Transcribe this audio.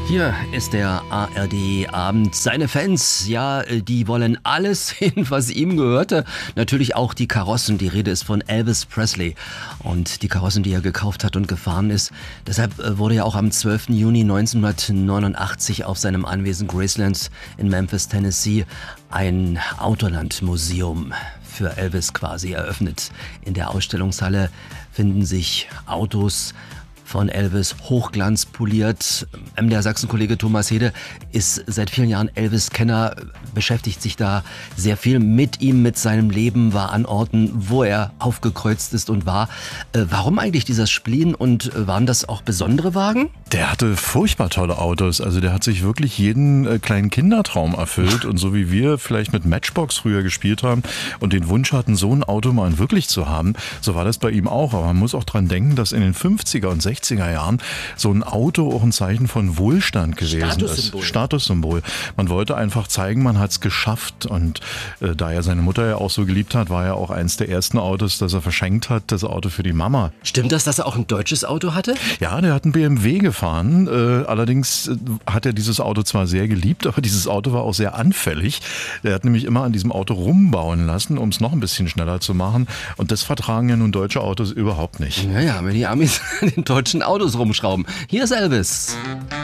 Hier ist der ARD-Abend. Seine Fans, ja, die wollen alles sehen, was ihm gehörte. Natürlich auch die Karossen. Die Rede ist von Elvis Presley. Und die Karossen, die er gekauft hat und gefahren ist. Deshalb wurde ja auch am 12. Juni 1989 auf seinem Anwesen Graceland in Memphis, Tennessee, ein Autolandmuseum für Elvis quasi eröffnet. In der Ausstellungshalle finden sich Autos von Elvis, hochglanzpoliert. Der Sachsen-Kollege Thomas Hede ist seit vielen Jahren Elvis-Kenner, beschäftigt sich da sehr viel mit ihm, mit seinem Leben, war an Orten, wo er aufgekreuzt ist und war. Warum eigentlich dieser Spleen und waren das auch besondere Wagen? Der hatte furchtbar tolle Autos, also der hat sich wirklich jeden kleinen Kindertraum erfüllt und so wie wir vielleicht mit Matchbox früher gespielt haben und den Wunsch hatten, so ein Auto mal wirklich zu haben, so war das bei ihm auch. Aber man muss auch dran denken, dass in den 50er und 60er Jahren so ein Auto auch ein Zeichen von Wohlstand gewesen ist. Statussymbol. Man wollte einfach zeigen, man hat es geschafft und da er seine Mutter ja auch so geliebt hat, war ja auch eins der ersten Autos, das er verschenkt hat, das Auto für die Mama. Stimmt das, dass er auch ein deutsches Auto hatte? Ja, der hat einen BMW gefahren. Allerdings hat er dieses Auto zwar sehr geliebt, aber dieses Auto war auch sehr anfällig. Der hat nämlich immer an diesem Auto rumbauen lassen, um es noch ein bisschen schneller zu machen. Und das vertragen ja nun deutsche Autos überhaupt nicht. Naja, wenn die Amis an den deutschen Autos rumschrauben. Hier ist Elvis.